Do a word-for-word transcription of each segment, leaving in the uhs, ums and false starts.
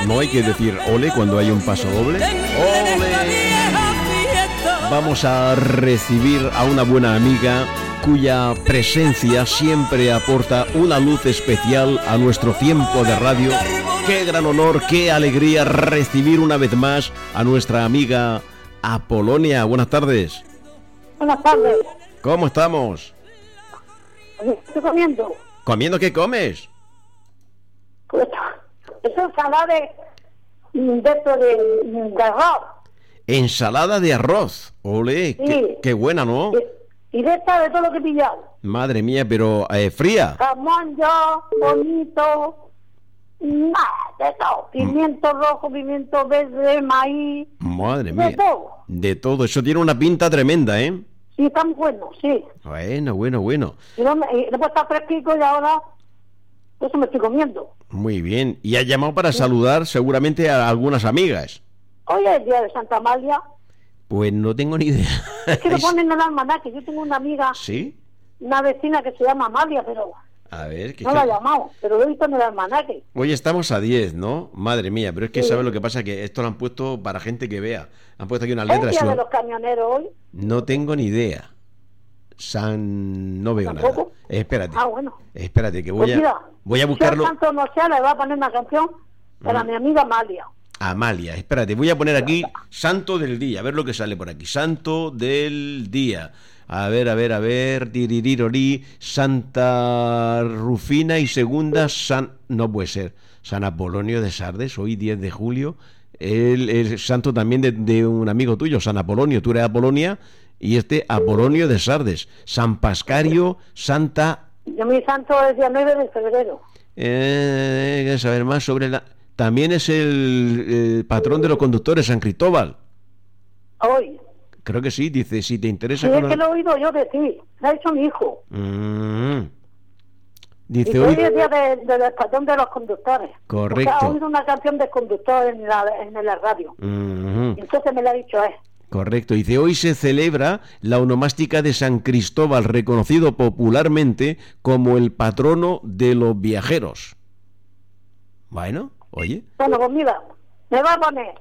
No hay que decir ole cuando hay un paso doble. ¡Ole! Vamos a recibir a una buena amiga cuya presencia siempre aporta una luz especial a nuestro tiempo de radio. Qué gran honor, qué alegría recibir una vez más a nuestra amiga Apolonia. Buenas tardes. Buenas tardes. ¿Cómo estamos? Estoy comiendo. ¿Comiendo qué comes? Pues, es ensalada de, de, esto de, de arroz. Ensalada de arroz. Ole, Sí. qué, qué buena, ¿no? Y, y de esta de todo lo que he pillado. Madre mía, pero eh, fría. Jamón, yo, bonito, nada, de todo. Pimiento rojo, pimiento verde, maíz. Madre De mía. todo. De todo. Eso tiene una pinta tremenda, ¿eh? Sí, tan bueno, sí. Bueno, bueno, bueno. Y, no me, y después está fresquito y ahora eso me estoy comiendo. Muy bien. Y has llamado para saludar seguramente a algunas amigas. Hoy es el día de Santa Amalia. Pues no tengo ni idea. Es que lo ponen en el almanaque. Yo tengo una amiga, ¿Sí? una vecina que se llama Amalia, pero A ver, ¿qué no la he llamado. Pero lo he visto en el almanaque. Hoy estamos a diez, ¿no? Madre mía, pero es que Sí. ¿sabes lo que pasa? Que esto lo han puesto para gente que vea. Han puesto aquí unas ¿Es el letras. día su- de los camioneros hoy? No tengo ni idea. San... No veo nada. ¿Tampoco? Eh, espérate. Ah, bueno. Espérate, que voy Pues mira, a... Voy a buscarlo. Yo Santo no sea, le voy a poner una canción para Mm. mi amiga Amalia. Amalia, espérate, voy a poner aquí Santo del Día, a ver lo que sale por aquí. Santo del Día. A ver, a ver, a ver, tiririri, Santa Rufina y segunda San... No puede ser. San Apolonio de Sardes, hoy diez de julio. Él es santo también de, de un amigo tuyo, San Apolonio. Tú eres Apolonia y este Apolonio de Sardes. San Pascario, Santa... Yo mi santo es el día nueve de febrero. Eh, hay que saber más sobre la... También es el, el patrón de los conductores, San Cristóbal. Hoy. Creo que sí, dice, si te interesa... Sí, es con- que lo he oído yo decir. Lo ha dicho mi hijo. Mm. Y Dice que hoy... hoy es el día de, de, del patrón de los conductores. Correcto. Porque ha oído una canción de conductor en la, en la radio. Mhm. Y entonces me la ha dicho él. Correcto. Dice, hoy se celebra la onomástica de San Cristóbal, reconocido popularmente como el patrono de los viajeros. Bueno, oye. Bueno, pues mira, me va a poner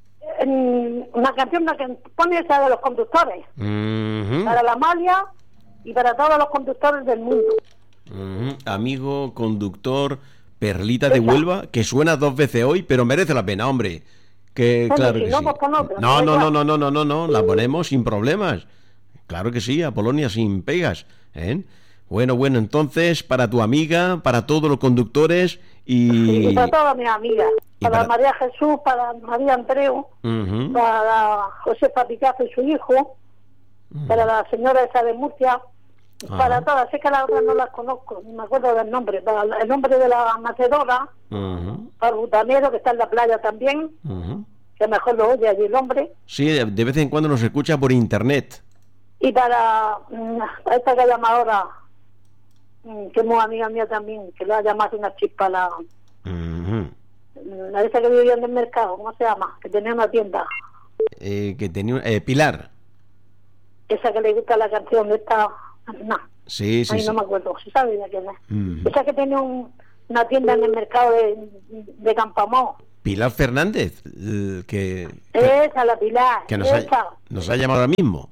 en una canción una que pone esa de los conductores. Mhm. Para la Amalia y para todos los conductores del mundo. Mhm. Amigo conductor Perlita de Esa. Huelva, que suena dos veces hoy, pero merece la pena, hombre. Que Bueno, claro si que no, sí. pues pon otra, No, da no, no, igual. no, no, no, no, no, la ponemos sin problemas. Claro que sí, Apolonia sin pegas, ¿eh? Bueno, bueno, entonces para tu amiga, para todos los conductores y, Y para todas mis amigas. y Para, para- María Jesús, para María Andreu, Ujú. para José Picazo y su hijo, para la señora esa de Murcia, Ajá. para todas. Sé que las otras no las conozco, no me acuerdo del nombre. Para el nombre de la macedora, Ujú, para el butanero que está en la playa también, ujú. que mejor lo oye allí el hombre. Sí, de, de vez en cuando nos escucha por internet. Y para mm, esta que llama ahora, mm, que es muy amiga mía también, que le ha llamado una chispa, la, Ujú. la esa que vivía en el mercado, ¿cómo se llama? Que tenía una tienda. Eh, que tenía eh, Pilar. Esa que le gusta la canción de esta... No, Sí, sí, ay, sí. no me acuerdo, ¿se sabe de quién es? Ujú. Esa que tenía un, una tienda en el mercado de, de Campamó. Pilar Fernández, eh, que, Esa, la Pilar, que nos, esa. ha, nos ha llamado ahora mismo.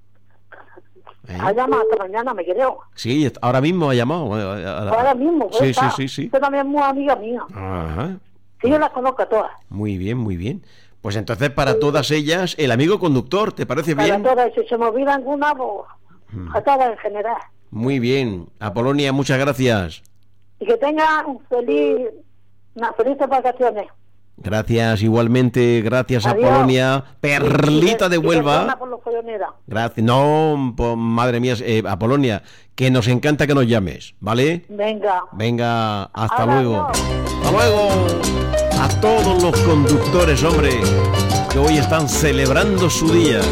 ¿Eh? Ha llamado hasta mañana, me creo. Sí, ahora mismo ha llamado. eh, Ahora, Ahora mismo, pues Sí, sí, esa. sí, sí. Esta también es muy amiga mía. Ajá. Que yo las conozco a todas. Muy bien, muy bien. Pues entonces para todas ellas, el amigo conductor, ¿te parece Para bien? todas, si se me olvida alguna, pues Mm. a todas en general. Muy bien. Apolonia, muchas gracias. Y que tengan un feliz, unas felices vacaciones. Gracias, igualmente, gracias Adiós. Apolonia. Perlita de Y perdona Huelva. por los folloneras. Gracias. No, po- madre mía, eh, Apolonia, que nos encanta que nos llames, ¿vale? Venga. Venga, hasta Ahora luego. no. Hasta luego. A todos los conductores, hombre, que hoy están celebrando su día.